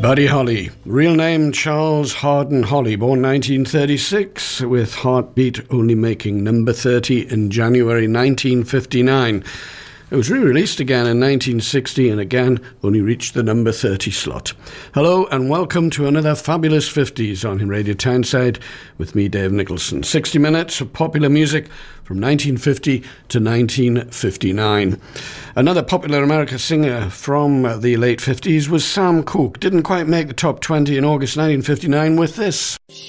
Buddy Holly, real name Charles Hardin Holly, born 1936, with Heartbeat only making number 30 in January 1959. It was re-released again in 1960 and again only reached the number 30 slot. Hello and welcome to another fabulous 50s on Radio Tyneside with me, Dave Nicholson. 60 minutes of popular music from 1950 to 1959. Another popular American singer from the late 50s was Sam Cooke. Didn't quite make the top 20 in August 1959 with this.